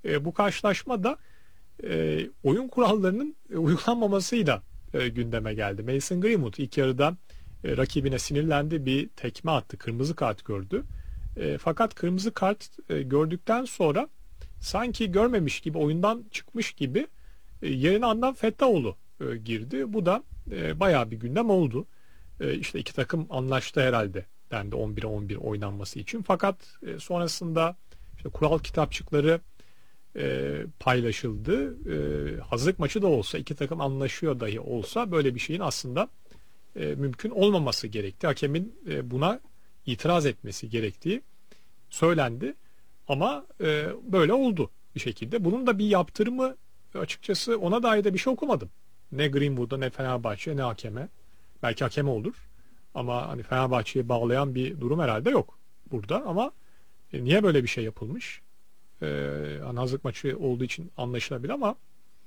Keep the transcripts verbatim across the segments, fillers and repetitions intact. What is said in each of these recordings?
E, bu karşılaşma da e, oyun kurallarının e, uygulanmamasıyla e, gündeme geldi. Mason Greenwood ilk yarıda e, rakibine sinirlendi, bir tekme attı, kırmızı kart gördü. E, fakat kırmızı kart e, gördükten sonra sanki görmemiş gibi, oyundan çıkmış gibi e, yerine Adnan Fettaoğlu e, girdi. Bu da e, bayağı bir gündem oldu. E, işte iki takım anlaştı herhalde dendi on bire on bir oynanması için. Fakat e, sonrasında işte kural kitapçıkları e, paylaşıldı. E, hazırlık maçı da olsa, iki takım anlaşıyor dahi olsa böyle bir şeyin aslında e, mümkün olmaması gerektiği, hakemin e, buna itiraz etmesi gerektiği söylendi. Ama e, böyle oldu bir şekilde. Bunun da bir yaptırımı, açıkçası ona dair de bir şey okumadım. Ne Greenwood'a, ne Fenerbahçe'ye, ne hakeme. Belki hakeme olur. Ama hani Fenerbahçe'yi bağlayan bir durum herhalde yok burada. Ama e, niye böyle bir şey yapılmış? E, hani hazırlık maçı olduğu için anlaşılabilir ama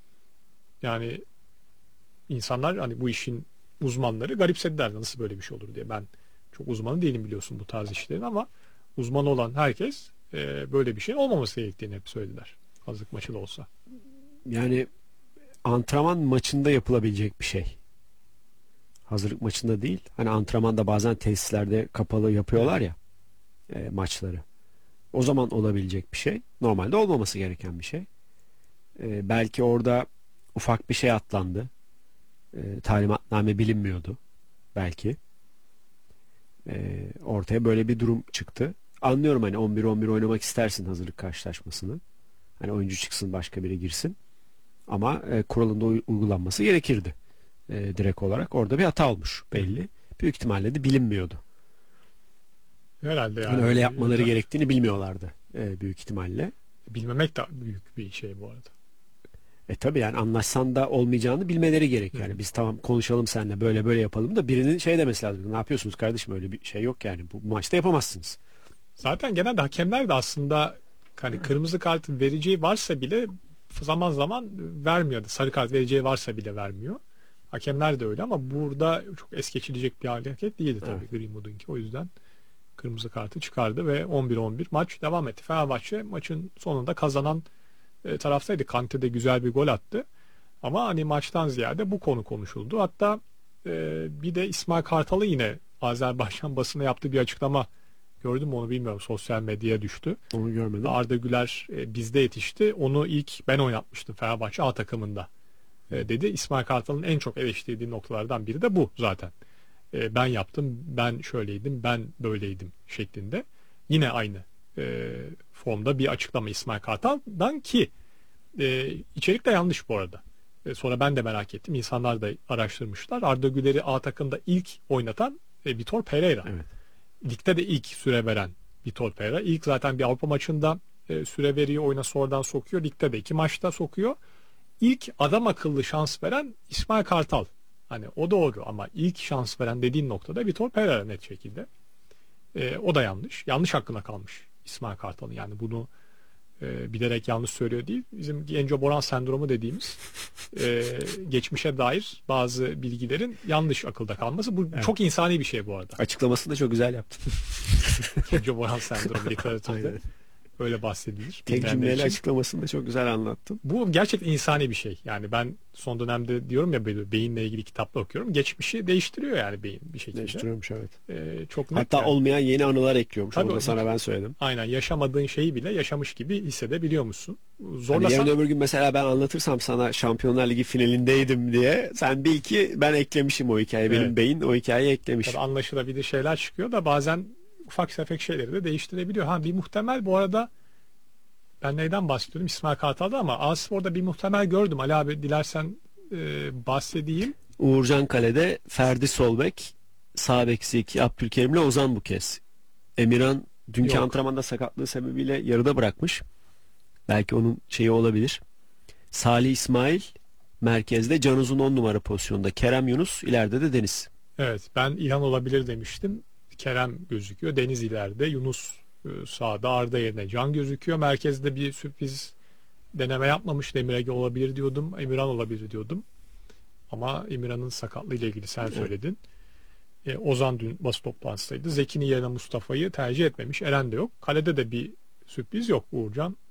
yani insanlar, hani bu işin uzmanları garipsediler, nasıl böyle bir şey olur diye. Ben çok uzmanı değilim biliyorsun bu tarz işlerin, ama uzman olan herkes e, böyle bir şeyin olmaması gerektiğini hep söylediler. Hazırlık maçı da olsa. Yani antrenman maçında yapılabilecek bir şey. Hazırlık maçında değil. Hani antrenmanda bazen tesislerde kapalı yapıyorlar ya e, maçları. O zaman olabilecek bir şey. Normalde olmaması gereken bir şey. E, belki orada ufak bir şey atlandı. E, talimatname bilinmiyordu. Belki. E, ortaya böyle bir durum çıktı. Anlıyorum, hani on bir on bir oynamak istersin hazırlık karşılaşmasını. Hani oyuncu çıksın, başka biri girsin. Ama e, kuralında uygulanması gerekirdi. E, direkt olarak. Orada bir hata olmuş belli. Büyük ihtimalle de bilinmiyordu. Herhalde yani. Yani öyle yapmaları gerektiğini bilmiyorlardı e, büyük ihtimalle. Bilmemek de büyük bir şey bu arada. E tabi yani anlaşsan da olmayacağını bilmeleri gerek. Yani Hı. biz tamam konuşalım seninle, böyle böyle yapalım da birinin şey demesi lazım. Ne yapıyorsunuz kardeşim, öyle bir şey yok yani. Bu maçta yapamazsınız. Zaten genelde hakemler de aslında hani kırmızı kart vereceği varsa bile zaman zaman vermiyordu. Sarı kart vereceği varsa bile vermiyor. Hakemler de öyle, ama burada çok es geçilecek bir hareket değildi tabii evet. Greenwood'unki. O yüzden kırmızı kartı çıkardı ve on bir on bir maç devam etti. Fenerbahçe maçın sonunda kazanan e, taraftaydı. Kante de güzel bir gol attı. Ama hani maçtan ziyade bu konu konuşuldu. Hatta e, bir de İsmail Kartal'ı yine Azerbaycan basına yaptığı bir açıklama gördüm mü onu bilmiyorum. Sosyal medyaya düştü. Onu görmedim. Arda Güler e, bizde yetişti. Onu ilk ben oynatmıştım Fenerbahçe A takımında e, dedi. İsmail Kartal'ın en çok eleştirdiği noktalardan biri de bu zaten. E, ben yaptım, ben şöyleydim, ben böyleydim şeklinde. Yine aynı e, formda bir açıklama İsmail Kartal'dan ki e, içerik de yanlış bu arada. E, sonra ben de merak ettim. İnsanlar da araştırmışlar. Arda Güler'i A takımda ilk oynatan e, Vitor Pereira. Evet. Ligde de ilk süre veren Vitor Pereira. İlk zaten bir Avrupa maçında e, süre veriyor, oyuna sonradan sokuyor. Ligde de iki maçta sokuyor. İlk adam akıllı şans veren İsmail Kartal. Hani o doğru, ama ilk şans veren dediğin noktada Vitor Pereira net şekilde. E, o da yanlış. Yanlış hakkında kalmış İsmail Kartal'ın. Yani bunu e, bilerek yanlış söylüyor değil. Bizim Genco Boran sendromu dediğimiz e, geçmişe dair bazı bilgilerin yanlış akılda kalması. Bu evet. Çok insani bir şey bu arada. Açıklamasını da çok güzel yaptın. Genco Boran sendromu literatürde öyle bahsedilir. Tek cümleyle açıklamasını da çok güzel anlattın. Bu gerçekten insani bir şey. Yani ben son dönemde diyorum ya, böyle beyinle ilgili kitaplar okuyorum. Geçmişi değiştiriyor yani beyin bir şekilde. Değiştiriyormuş evet. Ee, çok net Hatta yani. Olmayan yeni anılar ekliyormuş. Tabii, onu da sana ben söyledim. Aynen, yaşamadığın şeyi bile yaşamış gibi hissedebiliyor musun? Zorlasan... Hani yarın öbür gün mesela ben anlatırsam sana Şampiyonlar Ligi finalindeydim diye, sen bil ki ben eklemişim o hikayeyi. Evet. Benim beyin o hikayeyi eklemiş. Tabii anlaşılabilir şeyler çıkıyor da bazen ufak tefek şeyleri de değiştirebiliyor. Ha, bir muhtemel bu arada, ben neyden bahsediyorum? İsmail Kartal'da, ama A-Spor'da bir muhtemel gördüm. Ali abi dilersen e, bahsedeyim. Uğurcan kalede, Ferdi Solbek, sağ bek Zeki, Abdülkerim'le Ozan bu kez. Emirhan dünkü Yok. antrenmanda sakatlığı sebebiyle yarıda bırakmış. Belki onun şeyi olabilir. Salih İsmail merkezde, Can Uzun on numara pozisyonda, Kerem Yunus, ileride de Deniz. Evet, ben İlhan olabilir demiştim. Kerem gözüküyor. Deniz ileride, Yunus sağda, Arda yerine Can gözüküyor. Merkezde bir sürpriz deneme yapmamış. Demirege olabilir diyordum. Emirhan olabilir diyordum. Ama Emirhan'ın sakatlığı ile ilgili sen söyledin. Evet. E, Ozan dün basın toplantısıydı. Zeki'nin yerine Mustafa'yı tercih etmemiş. Eren de yok. Kalede de bir sürpriz yok. Uğurcan